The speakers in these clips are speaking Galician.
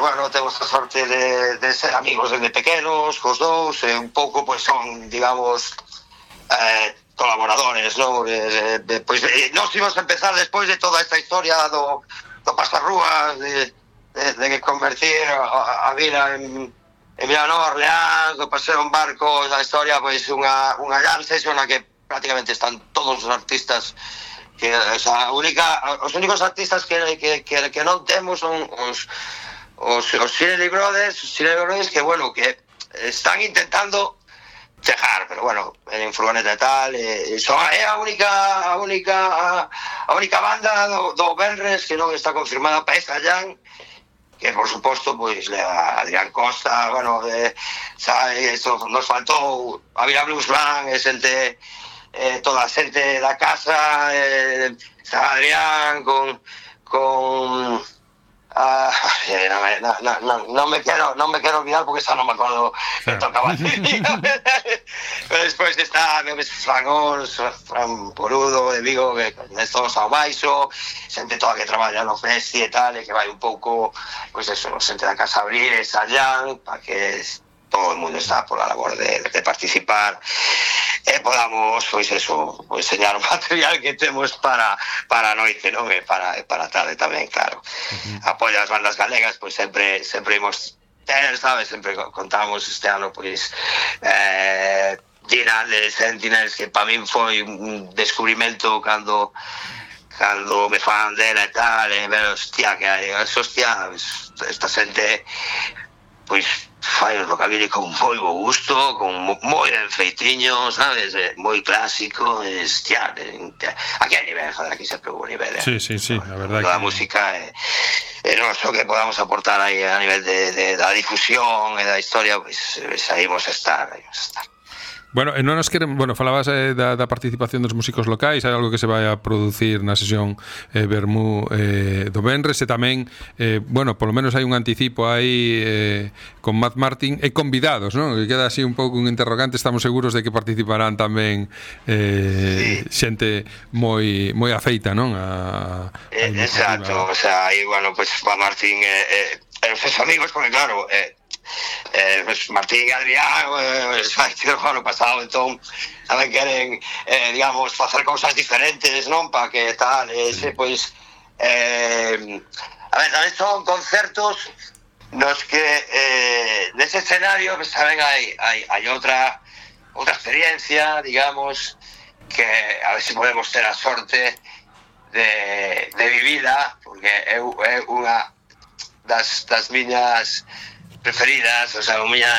bueno, temos a sorte de ser amigos desde pequenos, cos dous, e un pouco, pois, son, digamos, colaboradores, non? Pois, nós íbamos a empezar despois de toda esta historia do Pasarrúas, de que convertir a vila en Vilanova, Orleán, que paseo en barco, a historia, pois, unha gran sesión na que prácticamente están todos os artistas que, o sea, os únicos artistas que non temos son os Shirley Brothers, que, bueno, que están intentando chegar, pero, bueno, en furgoneta e tal, é a única banda do Benres que non está confirmada para esta Jan, que, por suposto, pois, leva Adrián Costa, bueno, eso nos faltou a Vila Blues Band, toda a xente da casa, está Adrián con non me quero olvidar porque xa non me acordo que tocaba. Despois está Fran Porudo de Vigo, que todos ao baixo, xente toda que traballa no festi e tal, e que vai un pouco, pois eso, xente da casa abrir e Sallán, para que todo o mundo está por a labor de participar e podamos, pois eso, enseñar o material que temos para a noite, non? E para a tarde tamén, claro. Apoio as bandas galegas, pois sempre imos ter, sabes? Sempre contamos este ano, pois, Gina de Sentinels, que para min foi un descubrimento cando me fan dela e tal, e ver, hostia, que hai, hostia, esta xente, pois, fai o rockabilly con moi bo gusto, con moi ben feitiño, sabes, moi clásico, hostia, aquí hai nivel, joder, aquí sempre hubo nivel, Sí, a verdade que a música e non só que podamos aportar aí a nivel da difusión e da historia, pois aí vamos a estar. Bueno, non nos queren, falabas da participación dos músicos locais, hai algo que se vai a producir na sesión Vermú do Benres, e tamén, polo menos hai un anticipo aí con Matt Martin e convidados, non? Que queda así un pouco un interrogante, estamos seguros de que participarán tamén xente moi afeita, non? Exacto, o sea, aí, bueno, pues Matt Martin e os seus amigos, porque claro, Martín e Adrián o ano pasado, entón tamén queren, digamos, facer cousas diferentes, non? Para que tal, pois, a ver, tamén son concertos nos que nese escenario, pues, tamén hai outra experiencia, digamos, que a ver se podemos ter a sorte de vivila, porque é unha das miñas preferidas, o sea,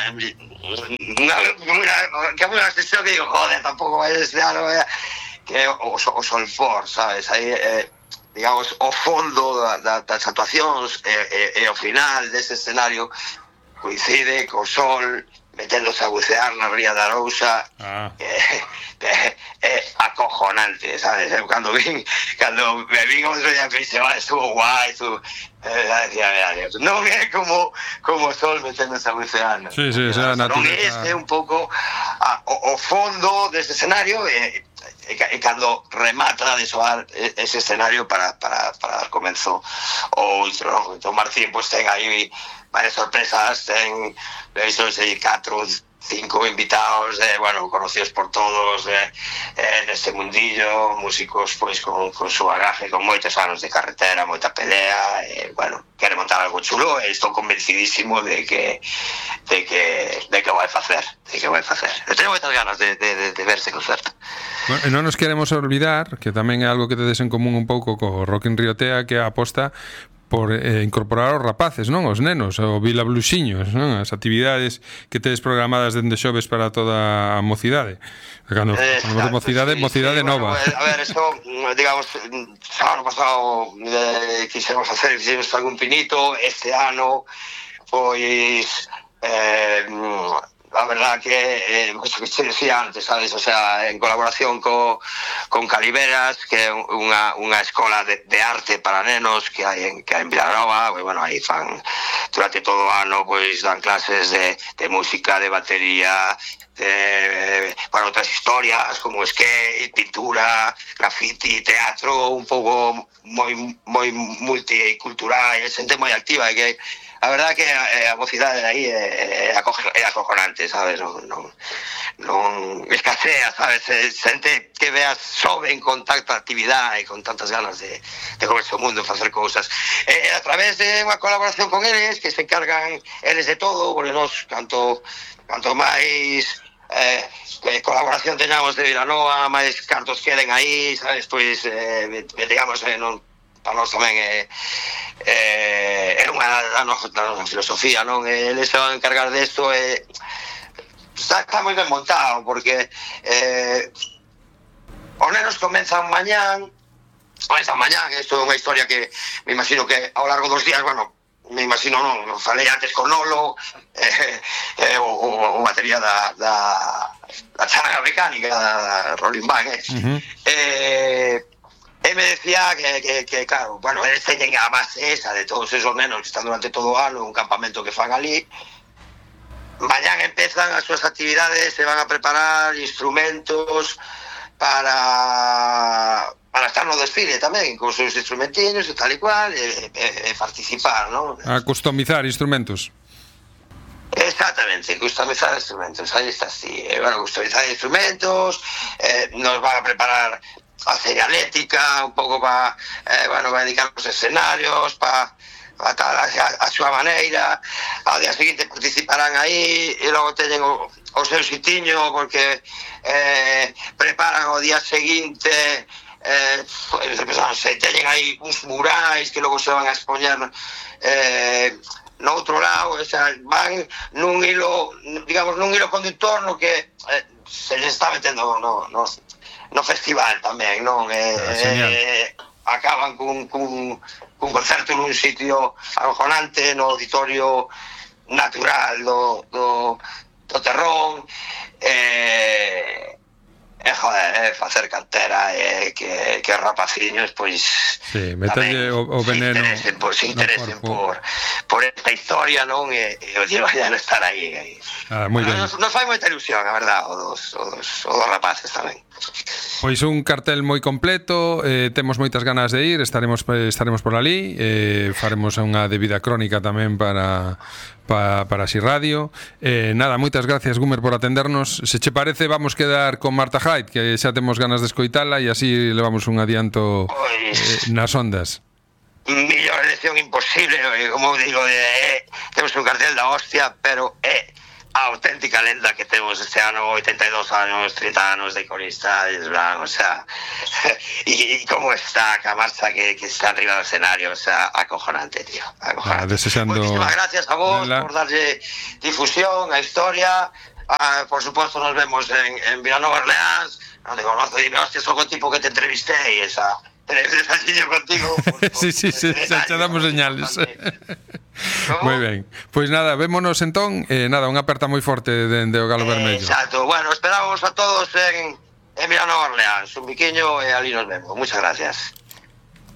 que unha sesión que digo, joder, tampouco vai este ano, que é o Solfor, sabes, aí, digamos, o fondo das actuacións e o final dese escenario coincide co sol meténdose a bucear na ría da Arousa, é acojonante, sabes? Cando me vin outro día que dice, estuvo guai, non é como o sol meténdose a bucear, non é un pouco o fondo deste escenario, e cando remata de soar ese escenario para dar comenzo o outro, non? Entón Martín, pois, ten aí varias sorpresas, ten 4-5 invitados, conocidos por todos neste mundillo, músicos, pois, con su bagaje, con moitos anos de carretera, moita pelea, quere montar algo chulo, e estou convencidísimo de que vai facer, eu teño moitas ganas de ver ese concerto. E non nos queremos olvidar que tamén é algo que tedes en común un pouco co Rock in Rio Tea, que aposta por incorporar os rapaces, non? Os nenos, o Vila Bluxiños, non? As actividades que tedes programadas dende xoves para toda a mocidade. Cando mocidade nova. A ver, eso, digamos, ano pasado quixemos algún pinito, este ano, pois, a verdad que se decía antes, sabes, o sea, en colaboración con Caliveras, que é unha escola de arte para nenos que hai en Vilanova, bueno, aí fan durante todo o ano, pois dan clases de música, de batería, para outras historias como skate, pintura, graffiti, teatro, un pouco moi multicultural, xente moi activa, e que a verdad que a mocidade de aí é acojonante, sabes? Non escasea, sabes? Xente que veas soben con tanta actividade e con tantas ganas de comerse o mundo, facer cousas. A través de unha colaboración con eles, que se encargan eles de todo, porque nos, canto máis colaboración teñamos de Vilanova, máis cartos queden aí, sabes? Pois, digamos, para nós tamén é unha da nosa filosofía, non? Eles se van a encargar desto e está moi ben montado, porque os nenos comenzan mañán, isto é unha historia que me imagino que ao largo dos días, bueno, me imagino, non falei antes con Nolo, o batería da charanga mecánica, da Rolling Band, e me decía que claro, bueno, eles teñen a base esa de todos esos nenos que están durante todo o ano, un campamento que fan ali. Mañán empezan as súas actividades, se van a preparar instrumentos para estar no desfile tamén, con os seus instrumentinos e tal e cual, e participar, non? A customizar instrumentos. Exactamente, customizar instrumentos, aí está así. Bueno, customizar instrumentos, nos van a preparar a señalética, un pouco para, bueno, para dedicar os escenarios, para tal a súa maneira. Ao día seguinte participarán aí e logo teñen o seu sitiño, porque preparan o día seguinte, teñen aí uns murais que logo se van a expoñer no outro lado, o sea, van nun hilo, digamos, nun hilo conductor no que se les está metendo no festival tamén, non? Acaban cun concerto nun sitio acojonante, no auditorio natural do Terrón, joder, facer cantera, que rapaciños, pois meterlle o veneno, se interesen por esta historia, non? E vayan a estar aí. Moi ben. Nos fai moita ilusión, a verdad, os dos rapaces tamén. Pois un cartel moi completo, temos moitas ganas de ir, estaremos por ali, faremos unha debida crónica tamén para Así Radio. Nada, moitas gracias, Gumer, por atendernos. Se che parece, vamos quedar con Marta Hyde, que xa temos ganas de escoitala, e así levamos un adianto nas ondas. Millor elección imposible, como digo, temos un cartel da hostia, pero a auténtica lenda que temos este ano, 82 anos, 30 anos de corista, o sea, y como está, que a marcha que está arriba do escenario, o sea, acojonante, tío, acojonante. Muchísimas gracias a vos por darle difusión a historia. Por supuesto nos vemos en Vilanova Orleans, donde conozco, dime, hostia, soy el tipo que te entrevisté y esa telefonillo contigo. Sí, xa damos señales. Moi ben. Pois nada, vémonos entón, nada, unha aperta moi forte dende o Galo Vermello. Exacto. Bueno, esperamos a todos en Vilanova Orleans, un biquiño e ali nos vemos. Muchas gracias.